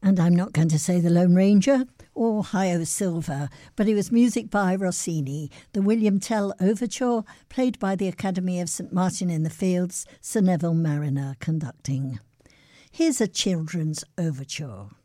And I'm not going to say The Lone Ranger or Hio Silver, but it was music by Rossini, the William Tell Overture, played by the Academy of St Martin in the Fields, Sir Neville Marriner conducting. Here's a children's overture.